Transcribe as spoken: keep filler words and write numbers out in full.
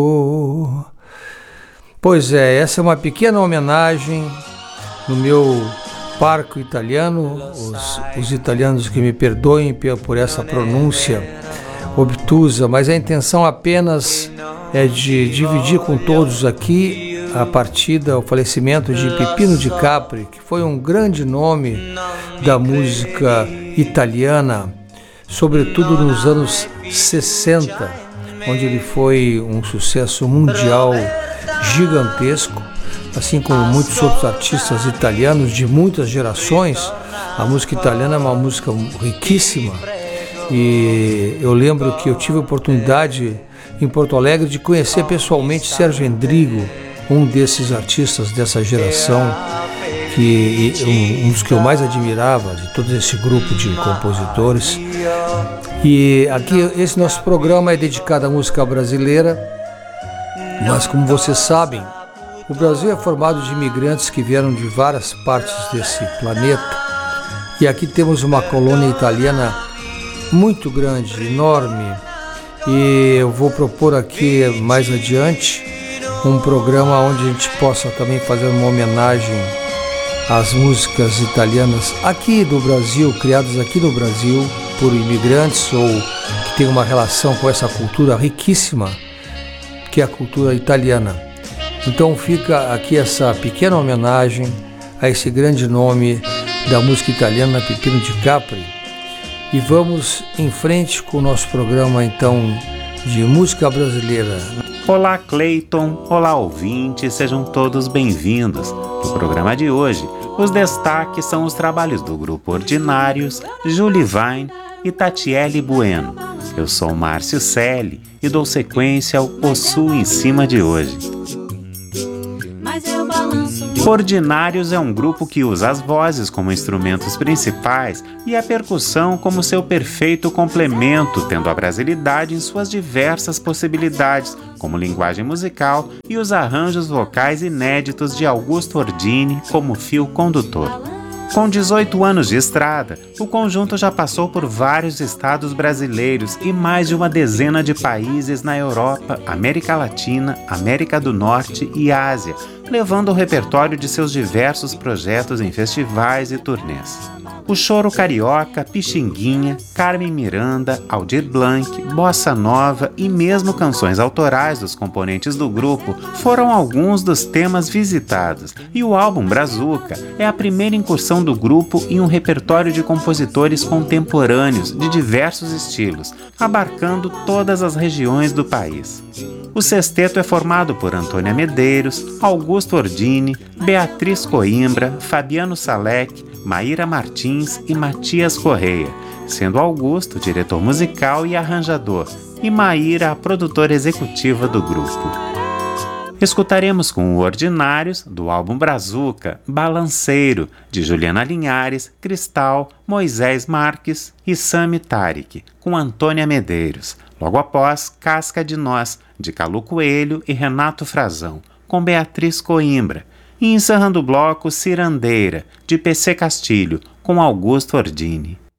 Pois é, essa é uma pequena homenagem no meu parco italiano, os, os italianos que me perdoem por essa pronúncia obtusa, mas a intenção apenas é de dividir com todos aqui a partida, o falecimento de Peppino di Capri, que foi um grande nome da música italiana, sobretudo nos anos sessenta, onde ele foi um sucesso mundial gigantesco, assim como muitos outros artistas italianos de muitas gerações. A música italiana é uma música riquíssima e eu lembro que eu tive a oportunidade em Porto Alegre de conhecer pessoalmente Sérgio Endrigo, um desses artistas dessa geração, que um, um dos que eu mais admirava de todo esse grupo de compositores. E aqui esse nosso programa é dedicado à música brasileira, mas como vocês sabem, o Brasil é formado de imigrantes que vieram de várias partes desse planeta, e aqui temos uma colônia italiana muito grande, enorme, e eu vou propor aqui mais adiante um programa onde a gente possa também fazer uma homenagem às músicas italianas aqui do Brasil, criadas aqui no Brasil por imigrantes ou que tem uma relação com essa cultura riquíssima que é a cultura italiana. Então fica aqui essa pequena homenagem a esse grande nome da música italiana, Peppino di Capri. E vamos em frente com o nosso programa então de música brasileira. Olá Cleiton, olá ouvintes, sejam todos bem-vindos. No programa de hoje, os destaques são os trabalhos do Grupo Ordinários, Julie Vine e Tatiele Bueno. Eu sou Márcio Selle e dou sequência ao Ossu em Cima de hoje. Ordinários é um grupo que usa as vozes como instrumentos principais e a percussão como seu perfeito complemento, tendo a brasilidade em suas diversas possibilidades, como linguagem musical e os arranjos vocais inéditos de Augusto Ordini como fio condutor. Com dezoito anos de estrada, o conjunto já passou por vários estados brasileiros e mais de uma dezena de países na Europa, América Latina, América do Norte e Ásia, levando o repertório de seus diversos projetos em festivais e turnês. O Choro Carioca, Pixinguinha, Carmen Miranda, Aldir Blanc, Bossa Nova e mesmo canções autorais dos componentes do grupo foram alguns dos temas visitados, e o álbum Brazuca é a primeira incursão do grupo em um repertório de compositores contemporâneos de diversos estilos, abarcando todas as regiões do país. O sexteto é formado por Antônia Medeiros, Augusto Ordini, Beatriz Coimbra, Fabiano Salek, Maíra Martins e Matias Correia, sendo Augusto o diretor musical e arranjador, e Maíra a produtora executiva do grupo. Escutaremos com o Ordinários, do álbum Brazuca, Balanceiro, de Juliana Linhares, Cristal, Moisés Marques e Sami Tarik, com Antônia Medeiros. Logo após, Casca de Nós, de Calu Coelho e Renato Frazão, com Beatriz Coimbra. E encerrando o bloco, Cirandeira, de P C Castilho, com Augusto Ordini.